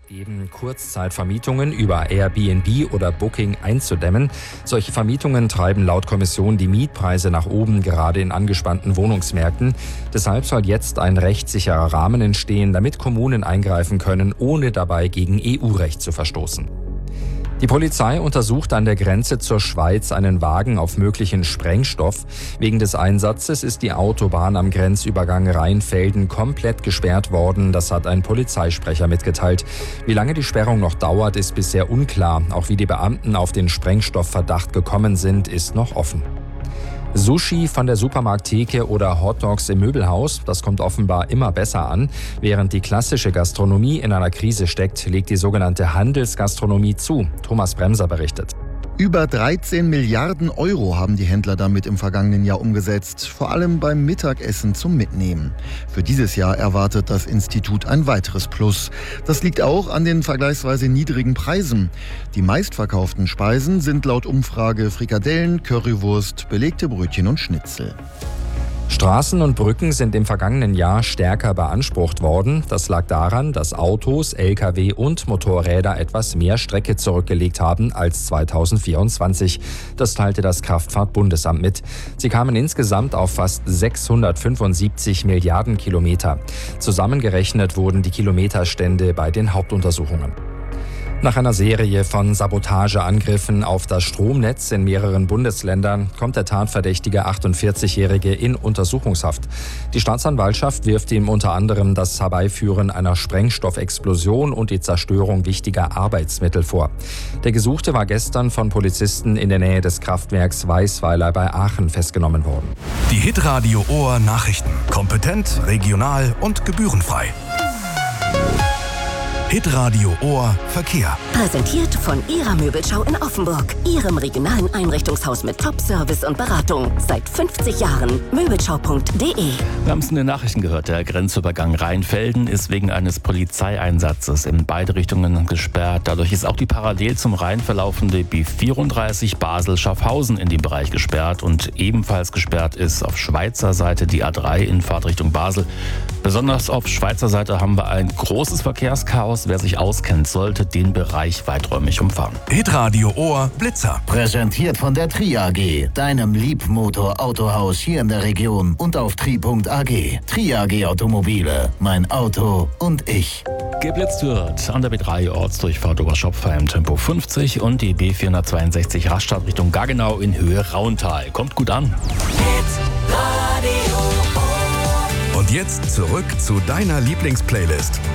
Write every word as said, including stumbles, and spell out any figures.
geben, Kurzzeitvermietungen über Airbnb oder Booking einzudämmen. Solche Vermietungen treiben laut Kommission die Mietpreise nach oben, gerade in angespannten Wohnungsmärkten. Deshalb soll jetzt ein rechtssicherer Rahmen entstehen, damit Kommunen eingreifen können, ohne dabei gegen E U-Recht zu verstoßen. Die Polizei untersucht an der Grenze zur Schweiz einen Wagen auf möglichen Sprengstoff. Wegen des Einsatzes ist die Autobahn am Grenzübergang Rheinfelden komplett gesperrt worden. Das hat ein Polizeisprecher mitgeteilt. Wie lange die Sperrung noch dauert, ist bisher unklar. Auch wie die Beamten auf den Sprengstoffverdacht gekommen sind, ist noch offen. Sushi von der Supermarkttheke oder Hotdogs im Möbelhaus, das kommt offenbar immer besser an. Während die klassische Gastronomie in einer Krise steckt, legt die sogenannte Handelsgastronomie zu. Thomas Bremser berichtet. Über dreizehn Milliarden Euro haben die Händler damit im vergangenen Jahr umgesetzt, vor allem beim Mittagessen zum Mitnehmen. Für dieses Jahr erwartet das Institut ein weiteres Plus. Das liegt auch an den vergleichsweise niedrigen Preisen. Die meistverkauften Speisen sind laut Umfrage Frikadellen, Currywurst, belegte Brötchen und Schnitzel. Straßen und Brücken sind im vergangenen Jahr stärker beansprucht worden. Das lag daran, dass Autos, L K W und Motorräder etwas mehr Strecke zurückgelegt haben als zweitausendvierundzwanzig. Das teilte das Kraftfahrtbundesamt mit. Sie kamen insgesamt auf fast sechshundertfünfundsiebzig Milliarden Kilometer. Zusammengerechnet wurden die Kilometerstände bei den Hauptuntersuchungen. Nach einer Serie von Sabotageangriffen auf das Stromnetz in mehreren Bundesländern kommt der Tatverdächtige achtundvierzigjährige in Untersuchungshaft. Die Staatsanwaltschaft wirft ihm unter anderem das Herbeiführen einer Sprengstoffexplosion und die Zerstörung wichtiger Arbeitsmittel vor. Der Gesuchte war gestern von Polizisten in der Nähe des Kraftwerks Weißweiler bei Aachen festgenommen worden. Die Hitradio Ohr Nachrichten. Kompetent, regional und gebührenfrei. Hitradio Ohr Verkehr. Präsentiert von Ihrer Möbelschau in Offenburg. Ihrem regionalen Einrichtungshaus mit Top-Service und Beratung. Seit fünfzig Jahren. Möbelschau punkt de. Wir haben es in den Nachrichten gehört. Der Grenzübergang Rheinfelden ist wegen eines Polizeieinsatzes in beide Richtungen gesperrt. Dadurch ist auch die parallel zum Rhein verlaufende B vierunddreißig Basel-Schaffhausen in dem Bereich gesperrt. Und ebenfalls gesperrt ist auf Schweizer Seite die A drei in Fahrtrichtung Basel. Besonders auf Schweizer Seite haben wir ein großes Verkehrschaos. Wer sich auskennt, sollte den Bereich weiträumig umfahren. Hitradio Ohr Blitzer. Präsentiert von der Tri A G, deinem Liebmotor-Autohaus hier in der Region und auf tri punkt a g. Tri A G Automobile, mein Auto und ich. Geblitzt wird an der B drei Ortsdurchfahrt Oberschopfheim Tempo fünfzig und die B vierhundertzweiundsechzig Rastatt Richtung Gaggenau in Höhe Rauntal. Kommt gut an. Und jetzt zurück zu deiner Lieblingsplaylist.